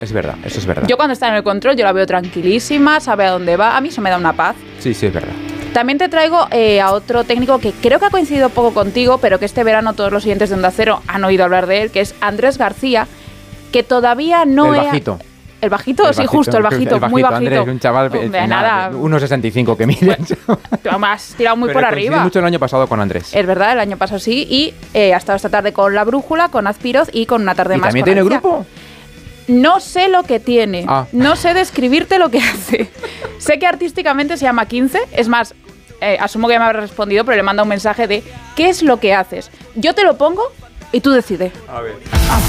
Es verdad, eso es verdad. Yo cuando está en el control, yo la veo tranquilísima, sabe a dónde va. A mí eso me da una paz. Sí, es verdad. También te traigo a otro técnico que creo que ha coincidido poco contigo, pero que este verano todos los oyentes de Onda Cero han oído hablar de él, que es Andrés García, que todavía no El bajito. ¿El bajito? Sí, justo, el bajito, muy bajito. Andrés, un chaval, nada, 1,65 que mide. Me has tirado muy por arriba. Mucho el año pasado con Andrés. Es verdad, el año pasado sí, y ha estado esta tarde con La Brújula, con Azpiroz y con Una Tarde Más. ¿Y también tiene grupo? No sé lo que tiene, no sé describirte lo que hace. Sé que artísticamente se llama 15, es más, asumo que ya me habrá respondido, pero le manda un mensaje de ¿qué es lo que haces? Yo te lo pongo y tú decides. A ver.